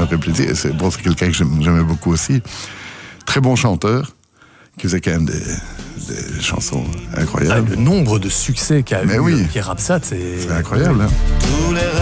fait plaisir. C'est quelqu'un que j'aimais beaucoup aussi. Très bon chanteur, qui faisait quand même des chansons incroyables. Le nombre de succès qu'a eu Mais oui. Pierre Absat, c'est C'est incroyable. Hein.